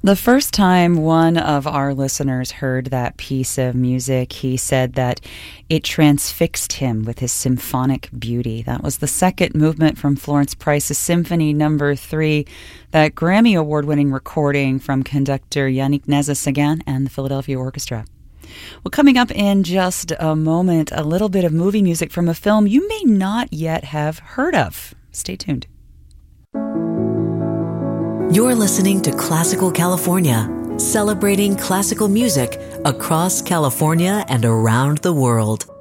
The first time one of our listeners heard that piece of music, he said that it transfixed him with his symphonic beauty. That was the second movement from Florence Price's Symphony No. 3, that Grammy Award-winning recording from conductor Yannick Nézet-Séguin and the Philadelphia Orchestra. Well, coming up in just a moment, a little bit of movie music from a film you may not yet have heard of. Stay tuned. You're listening to Classical California, celebrating classical music across California and around the world.